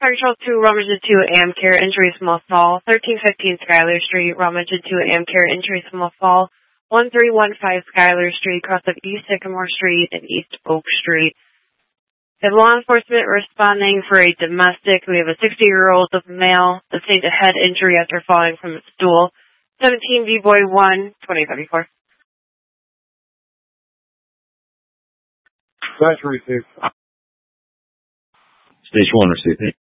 Central 2, Rummage 2, Amcare, injury small fall. 1315 Schuyler Street, Rummage 2, Amcare, injury small fall. 1315 Schuyler Street, cross of East Sycamore Street and East Oak Street. We have law enforcement responding for a domestic. We have a 60-year-old male sustained a head injury after falling from a stool. 17 B-Boy 1, 2034. Station 1 received.